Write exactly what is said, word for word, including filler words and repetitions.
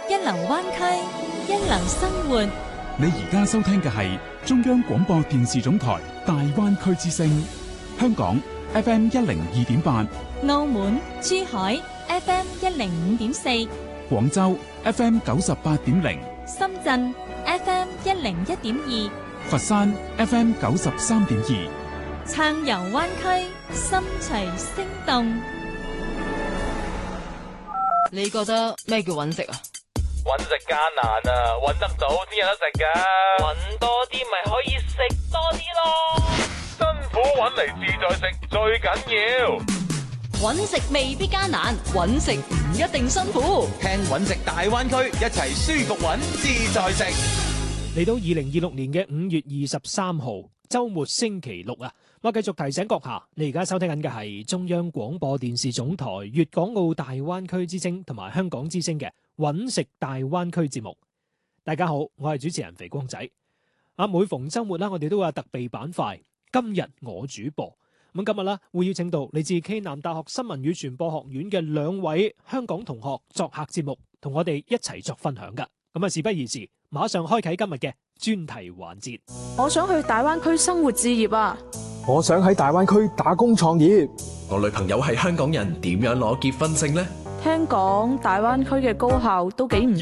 一流灣區，一流生活。 你而家收聽嘅係中央廣播電視總台大灣區之聲，香港 F M 一零二點八， 澳門、珠海 F M 一零五點四， 廣州 F M 九十八點零， 深圳 F M 一零一點二， 佛山 F M 九十三點二。 暢遊灣區，心隨聲動。 你覺得咩叫揾食啊？ 揾食艱難啊，揾得到先有得食噶。揾多啲咪可以食多啲咯。辛苦揾嚟自在食最緊要。 揾食未必艱難，揾食唔一定辛苦。 聽揾食大灣區，一齊舒服揾自在食。 嚟到二零二六年嘅五月二十三號週末星期六啊！我繼續提醒閣下，你而家收聽緊嘅係中央廣播電視總台粵港澳大灣區之聲同埋香港之聲嘅揾食大灣區節目。大家好，我係主持人肥光仔。啊，每逢週末啦，我哋都會有特備板塊。今日我主播，咁今日啦會邀請到嚟自暨南大學新聞與傳播學院嘅兩位香港同學作客節目，同我哋一齊作分享噶。咁啊，事不宜遲，馬上開啟今日嘅專題環節。 我想去大灣區生活置業啊！ 我想喺大灣區打工創業。 我女朋友係香港人，點樣攞結婚證呢？ 聽講大灣區嘅高校都幾唔